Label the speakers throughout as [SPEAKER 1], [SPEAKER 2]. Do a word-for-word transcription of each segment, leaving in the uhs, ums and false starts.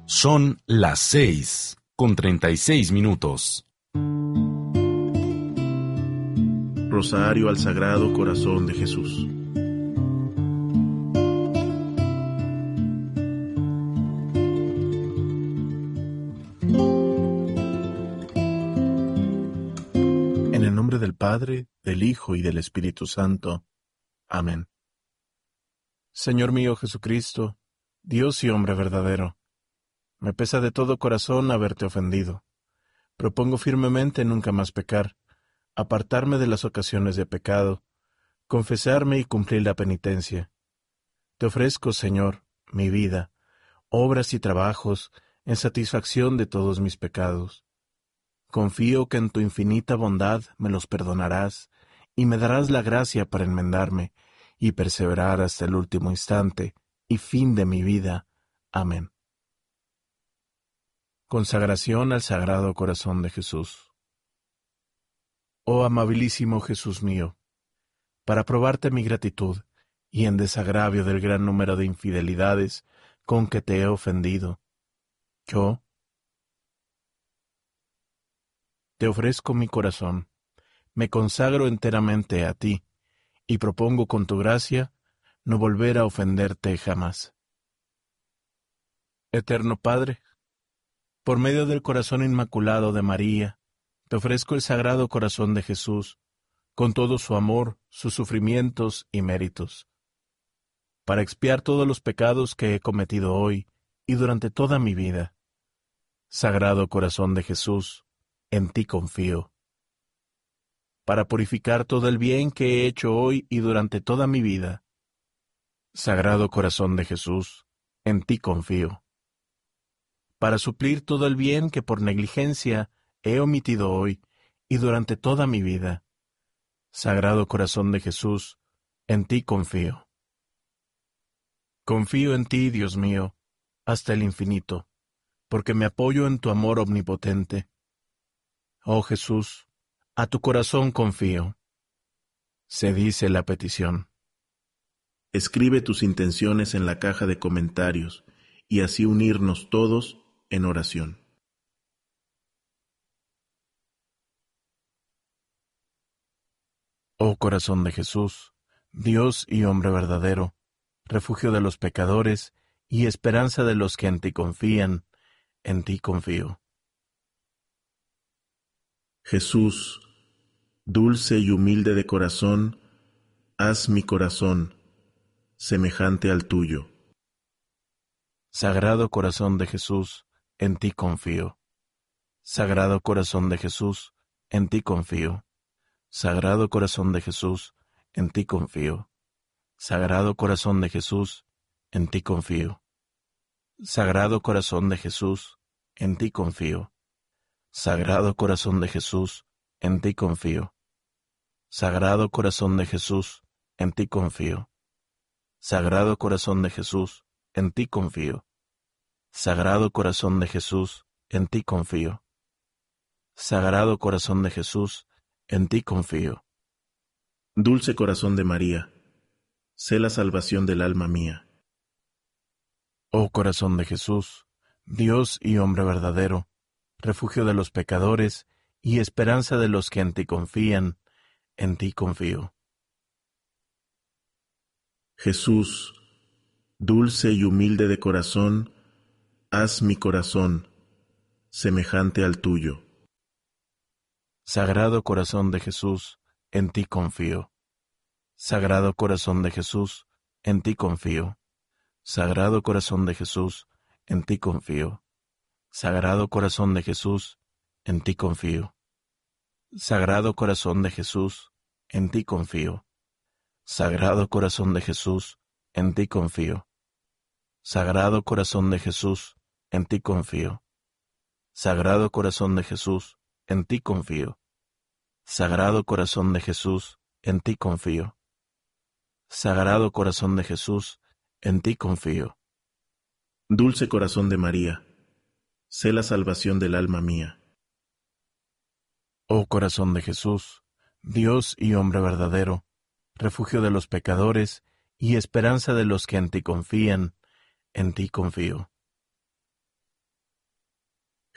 [SPEAKER 1] Son las seis con treinta y seis minutos.
[SPEAKER 2] Rosario al Sagrado Corazón de Jesús. En el nombre del Padre, del Hijo y del Espíritu Santo. Amén. Señor mío Jesucristo, Dios y hombre verdadero, me pesa de todo corazón haberte ofendido. Propongo firmemente nunca más pecar, apartarme de las ocasiones de pecado, confesarme y cumplir la penitencia. Te ofrezco, Señor, mi vida, obras y trabajos en satisfacción de todos mis pecados. Confío que en tu infinita bondad me los perdonarás y me darás la gracia para enmendarme y perseverar hasta el último instante y fin de mi vida. Amén. Consagración al Sagrado Corazón de Jesús. Oh amabilísimo Jesús mío, para probarte mi gratitud y en desagravio del gran número de infidelidades con que te he ofendido, yo te ofrezco mi corazón, me consagro enteramente a ti y propongo con tu gracia no volver a ofenderte jamás. Eterno Padre, por medio del corazón inmaculado de María, te ofrezco el Sagrado Corazón de Jesús, con todo su amor, sus sufrimientos y méritos, para expiar todos los pecados que he cometido hoy y durante toda mi vida. Sagrado Corazón de Jesús, en ti confío. Para purificar todo el bien que he hecho hoy y durante toda mi vida. Sagrado Corazón de Jesús, en ti confío. Para suplir todo el bien que por negligencia he omitido hoy y durante toda mi vida. Sagrado Corazón de Jesús, en ti confío. Confío en ti, Dios mío, hasta el infinito, porque me apoyo en tu amor omnipotente. Oh Jesús, a tu corazón confío. Se dice la petición. Escribe tus intenciones en la caja de comentarios y así unirnos todos en oración. Oh corazón de Jesús, Dios y hombre verdadero, refugio de los pecadores y esperanza de los que en ti confían, en ti confío. Jesús, dulce y humilde de corazón, haz mi corazón semejante al tuyo. Sagrado Corazón de Jesús, en ti confío. Sagrado Corazón de Jesús, en ti confío. Sagrado Corazón de Jesús, en ti confío. Sagrado Corazón de Jesús, en ti confío. Sagrado Corazón de Jesús, en ti confío. Sagrado Corazón de Jesús, en ti confío. Sagrado Corazón de Jesús, en ti confío. Sagrado Corazón de Jesús, en ti confío. Sagrado Corazón de Jesús, en ti confío. Sagrado Corazón de Jesús, en ti confío. Dulce Corazón de María, sé la salvación del alma mía. Oh Corazón de Jesús, Dios y hombre verdadero, refugio de los pecadores y esperanza de los que en ti confían, en ti confío. Jesús, dulce y humilde de corazón, haz mi corazón semejante al tuyo. Sagrado Corazón de Jesús, en ti confío. Sagrado Corazón de Jesús, en ti confío. Sagrado Corazón de Jesús, en ti confío. Sagrado Corazón de Jesús, en ti confío. Sagrado Corazón de Jesús, en ti confío. Sagrado Corazón de Jesús, en ti confío. Sagrado Corazón de Jesús, en ti confío. Sagrado Corazón de Jesús, en ti confío. Sagrado Corazón de Jesús, en ti confío. Sagrado Corazón de Jesús, en ti confío. Dulce Corazón de María, sé la salvación del alma mía. Oh Corazón de Jesús, Dios y hombre verdadero, refugio de los pecadores y esperanza de los que en ti confían, en ti confío.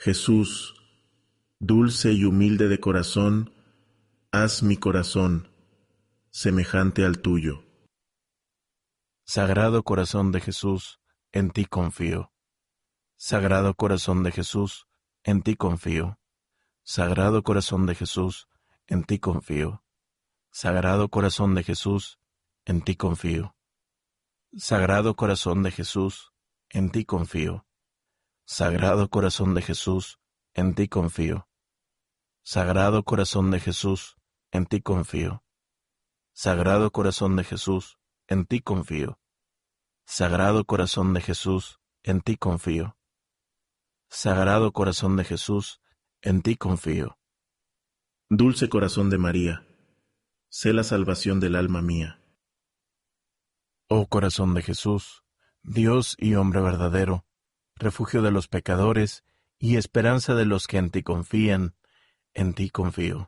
[SPEAKER 2] Jesús, dulce y humilde de corazón, haz mi corazón semejante al tuyo. Sagrado corazón de Jesús, en ti confío. Sagrado corazón de Jesús, en ti confío. Sagrado corazón de Jesús, en ti confío. Sagrado corazón de Jesús, en ti confío. Sagrado corazón de Jesús, en ti confío. Sagrado corazón de Jesús, en ti confío. Sagrado corazón de Jesús, en ti confío. Sagrado corazón de Jesús, en ti confío. Sagrado corazón de Jesús, en ti confío. Sagrado corazón de Jesús, en ti confío. Dulce corazón de María, sé la salvación del alma mía. Oh corazón de Jesús, Dios y hombre verdadero, refugio de los pecadores y esperanza de los que en ti confían, en ti confío.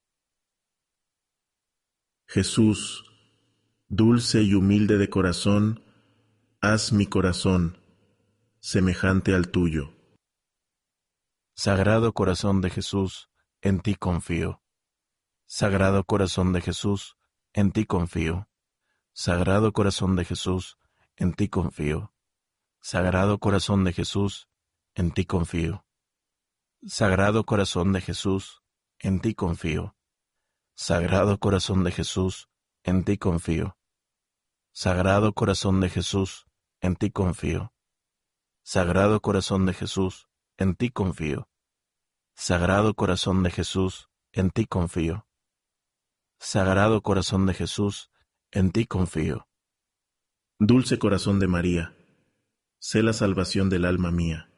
[SPEAKER 2] Jesús, dulce y humilde de corazón, haz mi corazón semejante al tuyo. Sagrado corazón de Jesús, en ti confío. Sagrado corazón de Jesús, en ti confío. Sagrado corazón de Jesús, en ti confío. Sagrado corazón de Jesús, en ti confío. Sagrado corazón de Jesús, en ti confío. Sagrado corazón de Jesús, en ti confío. Sagrado corazón de Jesús, en ti confío. Sagrado corazón de Jesús, en ti confío. Sagrado corazón de Jesús, en ti confío. Sagrado corazón de Jesús, en ti confío. Dulce corazón de María, sé la salvación del alma mía.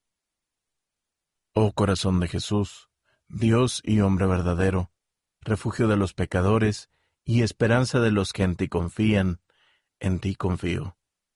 [SPEAKER 2] Oh corazón de Jesús, Dios y hombre verdadero, refugio de los pecadores y esperanza de los que en ti confían, en ti confío.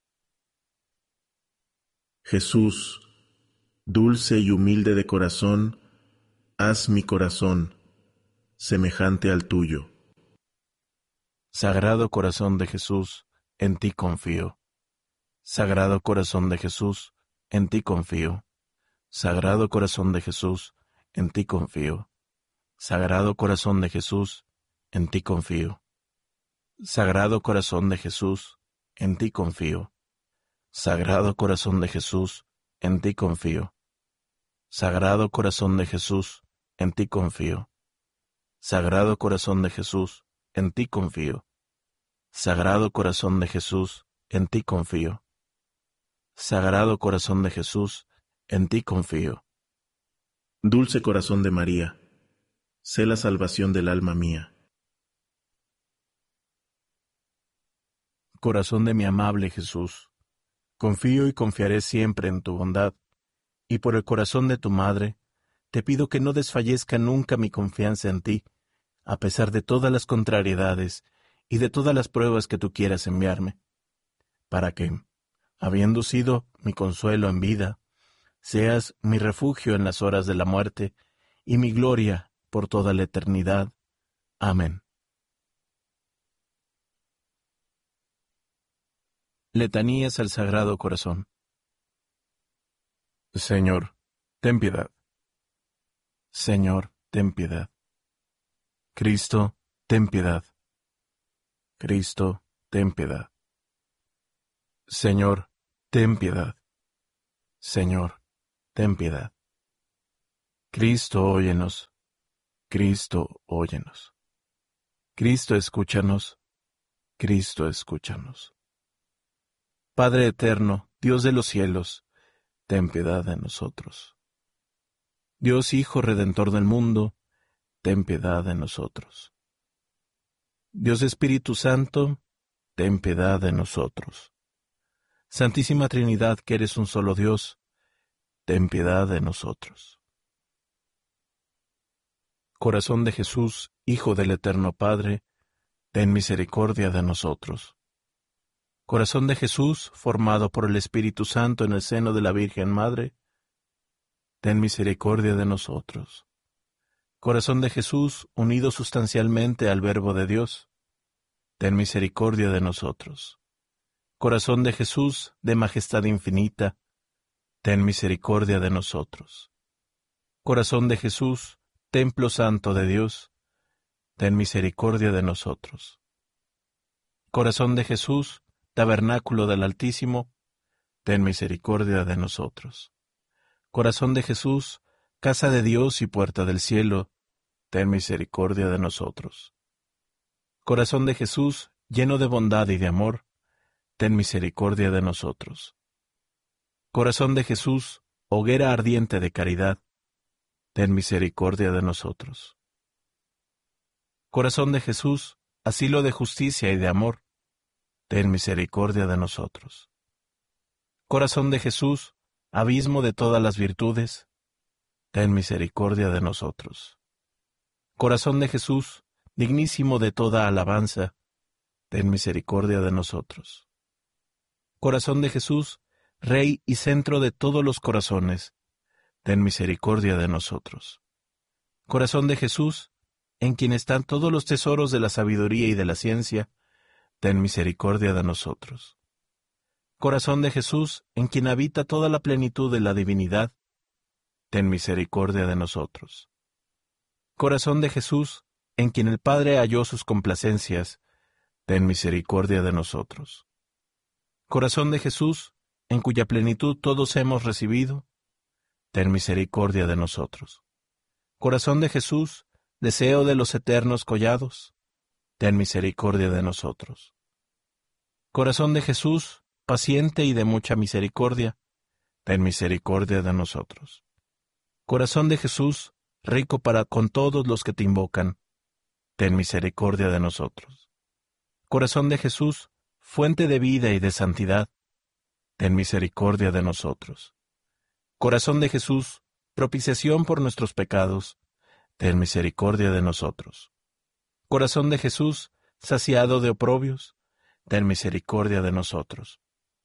[SPEAKER 2] Jesús, dulce y humilde de corazón, haz mi corazón semejante al tuyo. Sagrado corazón de Jesús, en ti confío. Sagrado corazón de Jesús, en ti confío. Sagrado corazón de Jesús, en ti confío. Sagrado corazón de Jesús, en ti confío. Sagrado corazón de Jesús, en ti confío. Sagrado corazón de Jesús, en ti confío. Sagrado corazón de Jesús, en ti confío. Sagrado corazón de Jesús, en ti confío. Sagrado corazón de Jesús, en ti confío. Sagrado corazón de Jesús, en ti confío. Dulce corazón de María, sé la salvación del alma mía. Corazón de mi amable Jesús, confío y confiaré siempre en tu bondad, y por el corazón de tu Madre, te pido que no desfallezca nunca mi confianza en ti, a pesar de todas las contrariedades y de todas las pruebas que tú quieras enviarme, para que, habiendo sido mi consuelo en vida, seas mi refugio en las horas de la muerte y mi gloria por toda la eternidad. Amén. Letanías al Sagrado Corazón. Señor, ten piedad. Señor, ten piedad. Cristo, ten piedad. Cristo, ten piedad. Señor, ten piedad. Señor, ten piedad. Cristo, óyenos. Cristo, óyenos. Cristo, escúchanos. Cristo, escúchanos. Padre eterno, Dios de los cielos, ten piedad de nosotros. Dios Hijo Redentor del mundo, ten piedad de nosotros. Dios Espíritu Santo, ten piedad de nosotros. Santísima Trinidad, que eres un solo Dios, ten piedad de nosotros. Corazón de Jesús, Hijo del Eterno Padre, ten misericordia de nosotros. Corazón de Jesús, formado por el Espíritu Santo en el seno de la Virgen Madre, ten misericordia de nosotros. Corazón de Jesús, unido sustancialmente al Verbo de Dios, ten misericordia de nosotros. Corazón de Jesús, de majestad infinita, ten misericordia de nosotros. Corazón de Jesús, templo santo de Dios, ten misericordia de nosotros. Corazón de Jesús, tabernáculo del Altísimo, ten misericordia de nosotros. Corazón de Jesús, casa de Dios y puerta del cielo, ten misericordia de nosotros. Corazón de Jesús, lleno de bondad y de amor, ten misericordia de nosotros. Corazón de Jesús, hoguera ardiente de caridad, ten misericordia de nosotros. Corazón de Jesús, asilo de justicia y de amor, ten misericordia de nosotros. Corazón de Jesús, abismo de todas las virtudes, ten misericordia de nosotros. Corazón de Jesús, dignísimo de toda alabanza, ten misericordia de nosotros. Corazón de Jesús, Rey y centro de todos los corazones, ten misericordia de nosotros. Corazón de Jesús, en quien están todos los tesoros de la sabiduría y de la ciencia, ten misericordia de nosotros. Corazón de Jesús, en quien habita toda la plenitud de la divinidad, ten misericordia de nosotros. Corazón de Jesús, en quien el Padre halló sus complacencias, ten misericordia de nosotros. Corazón de Jesús, en cuya plenitud todos hemos recibido, ten misericordia de nosotros. Corazón de Jesús, deseo de los eternos collados, ten misericordia de nosotros. Corazón de Jesús, paciente y de mucha misericordia, ten misericordia de nosotros. Corazón de Jesús, rico para con todos los que te invocan, ten misericordia de nosotros. Corazón de Jesús, fuente de vida y de santidad, ten misericordia de nosotros. Corazón de Jesús, propiciación por nuestros pecados, ten misericordia de nosotros. Corazón de Jesús, saciado de oprobios, ten misericordia de nosotros.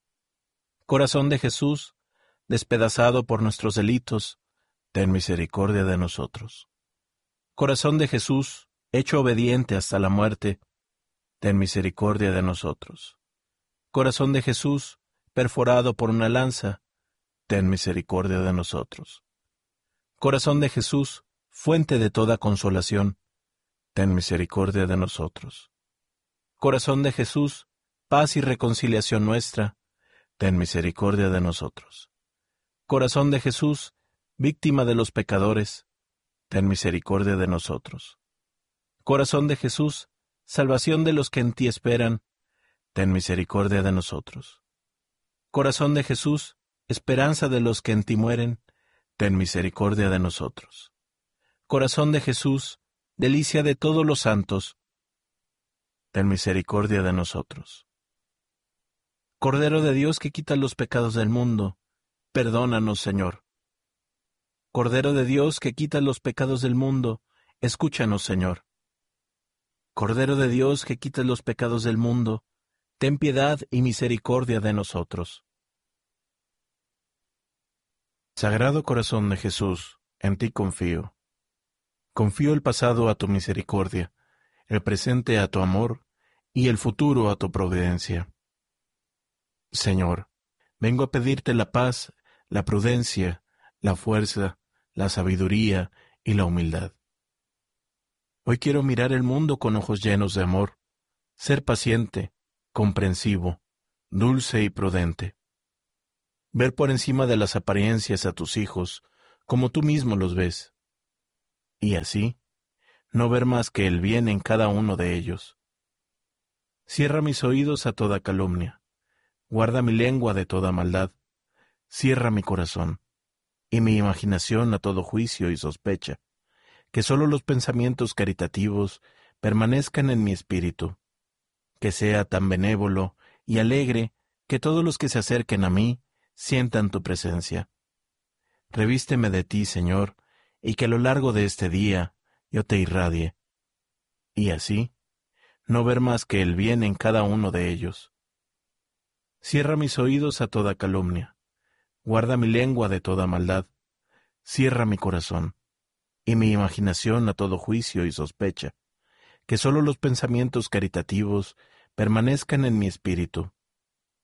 [SPEAKER 2] Corazón de Jesús, despedazado por nuestros delitos, ten misericordia de nosotros. Corazón de Jesús, hecho obediente hasta la muerte, ten misericordia de nosotros. Corazón de Jesús, perforado por una lanza, ten misericordia de nosotros. Corazón de Jesús, fuente de toda consolación, ten misericordia de nosotros. Corazón de Jesús, paz y reconciliación nuestra, ten misericordia de nosotros. Corazón de Jesús, víctima de los pecadores, ten misericordia de nosotros. Corazón de Jesús, salvación de los que en ti esperan, ten misericordia de nosotros. Corazón de Jesús, esperanza de los que en ti mueren, ten misericordia de nosotros. Corazón de Jesús, delicia de todos los santos, ten misericordia de nosotros. Cordero de Dios que quita los pecados del mundo, perdónanos, Señor. Cordero de Dios que quita los pecados del mundo, escúchanos, Señor. Cordero de Dios que quita los pecados del mundo, ten piedad y misericordia de nosotros. Sagrado Corazón de Jesús, en ti confío. Confío el pasado a tu misericordia, el presente a tu amor y el futuro a tu providencia. Señor, vengo a pedirte la paz, la prudencia, la fuerza, la sabiduría y la humildad. Hoy quiero mirar el mundo con ojos llenos de amor, ser paciente, comprensivo, dulce y prudente. Ver por encima de las apariencias a tus hijos, como tú mismo los ves. Y así, no ver más que el bien en cada uno de ellos. Cierra mis oídos a toda calumnia, guarda mi lengua de toda maldad, cierra mi corazón, y mi imaginación a todo juicio y sospecha, que sólo los pensamientos caritativos permanezcan en mi espíritu, que sea tan benévolo y alegre que todos los que se acerquen a mí sientan tu presencia. Revísteme de ti, Señor, y que a lo largo de este día yo te irradie, y así no ver más que el bien en cada uno de ellos. Cierra mis oídos a toda calumnia, guarda mi lengua de toda maldad, cierra mi corazón, y mi imaginación a todo juicio y sospecha, que sólo los pensamientos caritativos permanezcan en mi espíritu,